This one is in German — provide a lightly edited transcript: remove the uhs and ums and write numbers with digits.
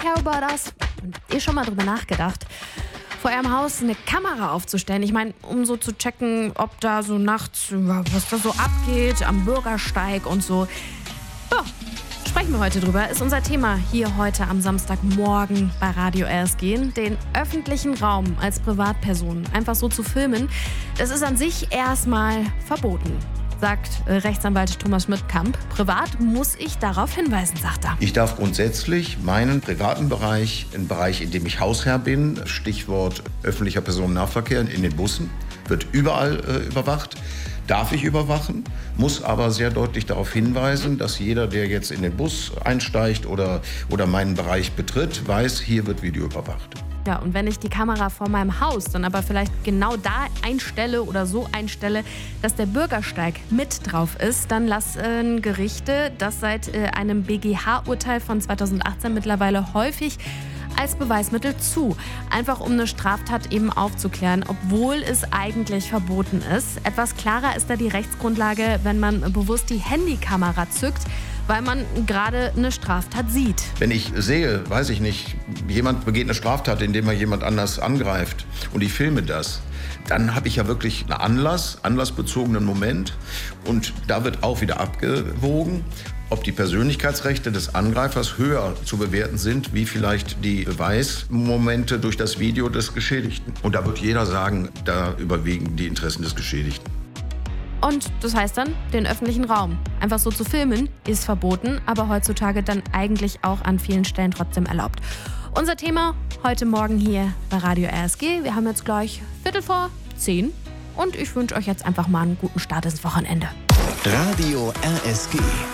How about us? Ihr schon mal drüber nachgedacht, vor eurem Haus eine Kamera aufzustellen? Ich meine, um so zu checken, ob da so nachts, was da so abgeht, am Bürgersteig und so. Ja, sprechen wir heute drüber. Ist unser Thema hier heute am Samstagmorgen bei Radio RSG. Den öffentlichen Raum als Privatperson einfach so zu filmen, das ist an sich erstmal verboten, sagt Rechtsanwalt Thomas Schmidt-Kamp. Privat muss ich darauf hinweisen, sagt er. Ich darf grundsätzlich meinen privaten Bereich, einen Bereich, in dem ich Hausherr bin, Stichwort öffentlicher Personennahverkehr in den Bussen, wird überall überwacht. Darf ich überwachen, muss aber sehr deutlich darauf hinweisen, dass jeder, der jetzt in den Bus einsteigt oder meinen Bereich betritt, weiß, hier wird Video überwacht. Ja, und wenn ich die Kamera vor meinem Haus dann aber vielleicht genau da einstelle oder so einstelle, dass der Bürgersteig mit drauf ist, dann lassen Gerichte das seit einem BGH-Urteil von 2018 mittlerweile häufig als Beweismittel zu. Einfach um eine Straftat eben aufzuklären, obwohl es eigentlich verboten ist. Etwas klarer ist da die Rechtsgrundlage, wenn man bewusst die Handykamera zückt, weil man gerade eine Straftat sieht. Wenn ich sehe, weiß ich nicht, jemand begeht eine Straftat, indem er jemand anders angreift und ich filme das, dann habe ich ja wirklich einen anlassbezogenen Moment und da wird auch wieder abgewogen, ob die Persönlichkeitsrechte des Angreifers höher zu bewerten sind, wie vielleicht die Beweismomente durch das Video des Geschädigten. Und da wird jeder sagen, da überwiegen die Interessen des Geschädigten. Und das heißt dann, den öffentlichen Raum einfach so zu filmen, ist verboten, aber heutzutage dann eigentlich auch an vielen Stellen trotzdem erlaubt. Unser Thema heute Morgen hier bei Radio RSG. Wir haben jetzt gleich 10:15 und ich wünsche euch jetzt einfach mal einen guten Start ins Wochenende. Radio RSG.